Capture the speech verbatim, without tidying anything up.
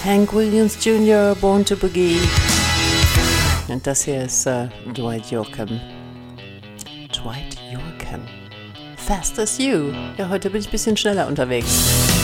Hank Williams Junior, Born to Boogie. Und das hier ist uh, Dwight Yoakam. Dwight Yoakam. Fast as You. Ja, heute bin ich ein bisschen schneller unterwegs.